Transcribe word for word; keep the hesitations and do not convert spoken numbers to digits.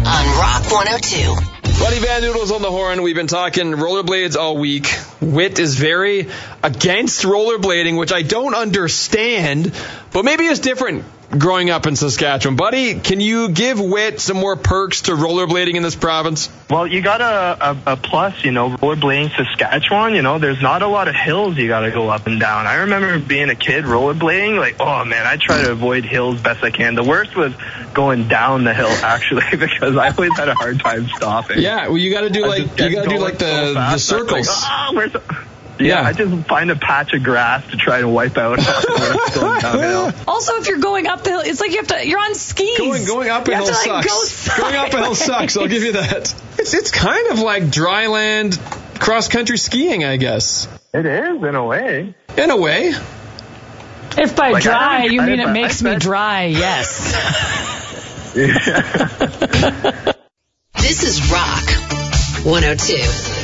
on Rock one oh two. Buddy Van Noodle's on the horn. We've been talking rollerblades all week. Whit is very against rollerblading, which I don't understand, but maybe it's different growing up in Saskatchewan. Buddy, can you give Whit some more perks to rollerblading in this province? Well, you got a, a, a plus, you know, rollerblading Saskatchewan, you know, there's not a lot of hills you got to go up and down. I remember being a kid rollerblading, like, oh, man, I try to avoid hills best I can. The worst was going down the hill, actually, because I always had a hard time stopping. Yeah, well, you got to do like you got to do like the, so the circles. Like, oh, where's the... Yeah, yeah, I just find a patch of grass to try to wipe out. Also, if you're going up the hill, it's like you have to. You're on skis. Going going up a hill to, like, sucks. Go going up a hill sucks. I'll give you that. It's it's kind of like dry land cross country skiing, I guess. It is in a way. In a way. If by like, dry you mean it I, makes I, I, me dry, yes. This is Rock one oh two.